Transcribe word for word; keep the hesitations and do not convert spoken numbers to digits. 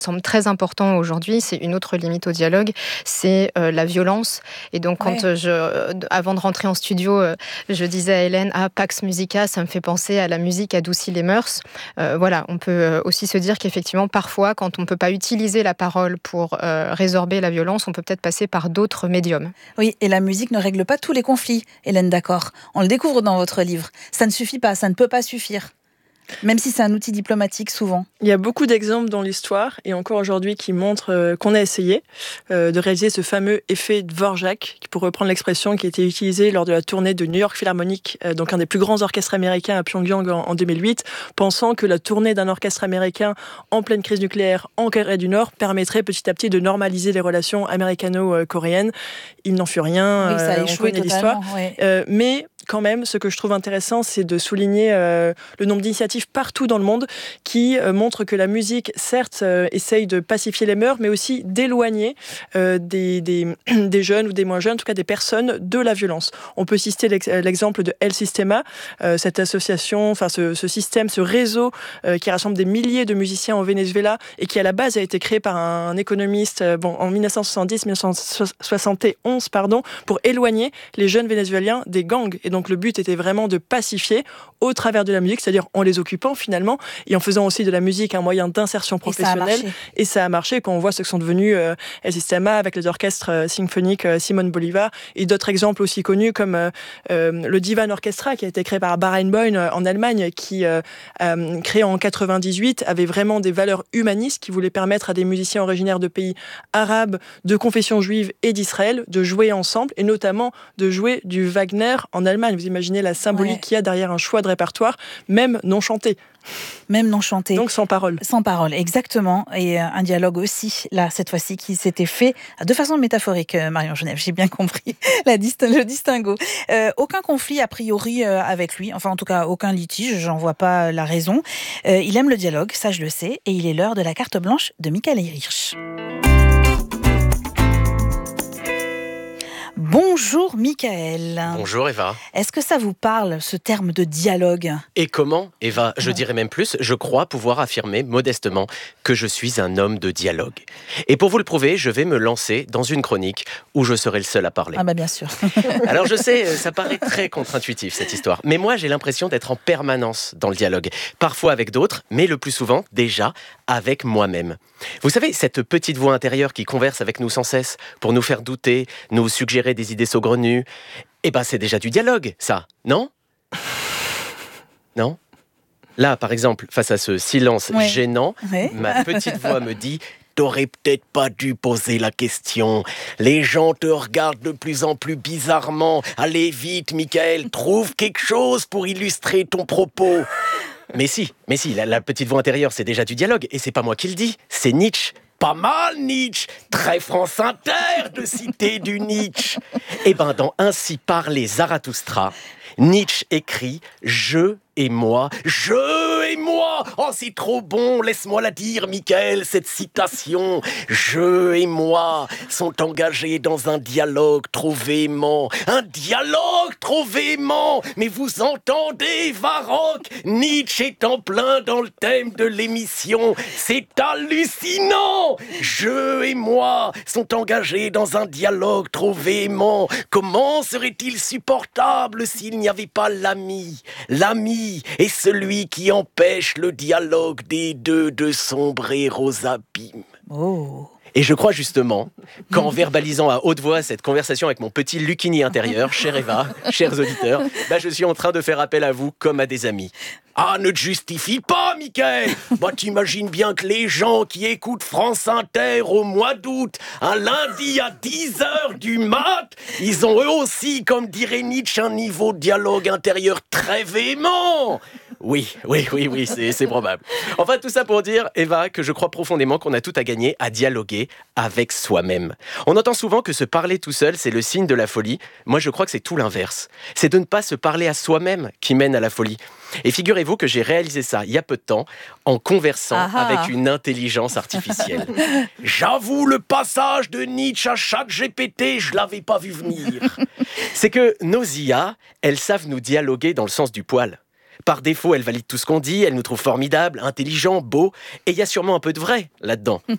semble très important aujourd'hui, c'est une autre limite au dialogue, c'est euh, la violence. Et donc, quand Ouais. euh, je, euh, avant de rentrer en studio, euh, je disais à Hélène, ah, Pax Musica, ça me fait penser à la musique adoucit les mœurs. Euh, voilà, on peut euh, aussi se dire qu'effectivement, parfois, quand on ne peut pas utiliser la parole pour euh, résorber la violence, on peut peut-être passer par d'autres médiums. Oui, et la musique ne règle pas tous les conflits, Hélène, d'accord. On le découvre dans votre livre. Ça ne suffit pas, ça ne peut pas suffire. Même si c'est un outil diplomatique souvent. Il y a beaucoup d'exemples dans l'histoire, et encore aujourd'hui, qui montrent euh, qu'on a essayé euh, de réaliser ce fameux effet Dvorak, pour reprendre l'expression qui a été utilisée lors de la tournée de New York Philharmonic, euh, donc un des plus grands orchestres américains à Pyongyang en, en deux mille huit, pensant que la tournée d'un orchestre américain en pleine crise nucléaire en Corée du Nord permettrait petit à petit de normaliser les relations américano-coréennes. Il n'en fut rien, Oui, ça a euh, on échoué connaît totalement. l'histoire. Ouais. Euh, mais quand même, ce que je trouve intéressant, c'est de souligner euh, le nombre d'initiatives partout dans le monde qui euh, montrent que la musique, certes, euh, essaye de pacifier les mœurs, mais aussi d'éloigner euh, des, des, des jeunes ou des moins jeunes, en tout cas des personnes, de la violence. On peut citer l'ex- l'exemple de El Sistema, euh, cette association, enfin ce, ce système, ce réseau euh, qui rassemble des milliers de musiciens au Venezuela et qui à la base a été créé par un économiste euh, bon, en dix-neuf cent soixante-dix dix-neuf cent soixante et onze pardon, pour éloigner les jeunes vénézuéliens des gangs. Et donc le but était vraiment de pacifier au travers de la musique, c'est-à-dire en les occupant finalement et en faisant aussi de la musique un moyen d'insertion professionnelle. Et ça a marché. Et ça a marché quand on voit ce que sont devenus euh, El Sistema avec les orchestres euh, symphoniques euh, Simone Bolivar et d'autres exemples aussi connus comme euh, euh, le Divan Orchestra qui a été créé par Barenboim euh, en Allemagne qui, euh, euh, créé en quatre-vingt-dix-huit, avait vraiment des valeurs humanistes qui voulaient permettre à des musiciens originaires de pays arabes, de confession juive et d'Israël de jouer ensemble et notamment de jouer du Wagner en Allemagne. Vous imaginez la symbolique Ouais. qu'il y a derrière un choix de répertoire, même non chanté. Même non chanté. Donc sans parole. Sans parole, exactement. Et euh, un dialogue aussi, là, cette fois-ci, qui s'était fait de façon métaphorique, euh, Marion Genève. J'ai bien compris la dist- le distinguo. Euh, aucun conflit, a priori, euh, avec lui. Enfin, en tout cas, aucun litige. J'en vois pas la raison. Euh, il aime le dialogue, ça, je le sais. Et il est l'heure de la carte blanche de Michael Hirsch. Bonjour, Michael. Bonjour Eva. Est-ce que ça vous parle, ce terme de dialogue ? Et comment, Eva, je Ouais. dirais même plus, je crois pouvoir affirmer modestement que je suis un homme de dialogue. Et pour vous le prouver, je vais me lancer dans une chronique où je serai le seul à parler. Ah bah bien sûr. Alors je sais, ça paraît très contre-intuitif cette histoire, mais moi j'ai l'impression d'être en permanence dans le dialogue. Parfois avec d'autres, mais le plus souvent, déjà, avec moi-même. Vous savez, cette petite voix intérieure qui converse avec nous sans cesse pour nous faire douter, nous suggérer des idées saugrenues, eh ben c'est déjà du dialogue, ça, non ? Non ? Là, par exemple, face à ce silence Ouais. gênant, Ouais. ma petite voix me dit « T'aurais peut-être pas dû poser la question. Les gens te regardent de plus en plus bizarrement. Allez vite, Michael, trouve quelque chose pour illustrer ton propos. » Mais si, mais si, la, la petite voix intérieure, c'est déjà du dialogue. Et c'est pas moi qui le dis, c'est Nietzsche. Pas mal, Nietzsche. Très France Inter de citer du Nietzsche. Eh ben, dans Ainsi parlait Zarathustra, Nietzsche écrit « Je et moi, je et moi !» Oh, c'est trop bon, laisse-moi la dire, Michael, cette citation. « Je et moi sont engagés dans un dialogue trop véhément. Un dialogue trop véhément. Mais vous entendez, Varrock, Nietzsche est en plein dans le thème de l'émission. C'est hallucinant. Je et moi sont engagés dans un dialogue trop véhément. Comment serait-il supportable s'il n'y avait pas l'ami ? L'ami est celui qui empêche le dialogue des deux de sombrer aux abîmes. » Oh. Et je crois justement qu'en verbalisant à haute voix cette conversation avec mon petit Lucchini intérieur, chère Eva, chers auditeurs, bah je suis en train de faire appel à vous comme à des amis. Ah, ne te justifie pas, Michael. Bah, t'imagines bien que les gens qui écoutent France Inter au mois d'août, un lundi à dix heures du mat, ils ont eux aussi, comme dirait Nietzsche, un niveau de dialogue intérieur très véhément. Oui, oui, oui, oui, c'est, c'est probable. Enfin, tout ça pour dire, Eva, que je crois profondément qu'on a tout à gagner à dialoguer avec soi-même. On entend souvent que se parler tout seul, c'est le signe de la folie. Moi, je crois que c'est tout l'inverse. C'est de ne pas se parler à soi-même qui mène à la folie. Et figurez-vous que j'ai réalisé ça il y a peu de temps en conversant Ah ah. avec une intelligence artificielle. J'avoue, le passage de Nietzsche à chaque G P T, je l'avais pas vu venir. C'est que nos I A, elles savent nous dialoguer dans le sens du poil. Par défaut, elles valident tout ce qu'on dit, elles nous trouvent formidables, intelligents, beaux, et il y a sûrement un peu de vrai là-dedans.